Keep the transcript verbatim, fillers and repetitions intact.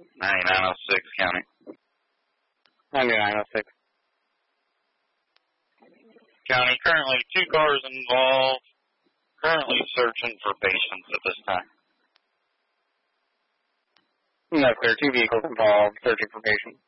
ninety-nine oh six, county. ninety-nine oh six. County, currently two cars involved. Currently searching for patients at this time. No, sir. Two vehicles involved searching for patients.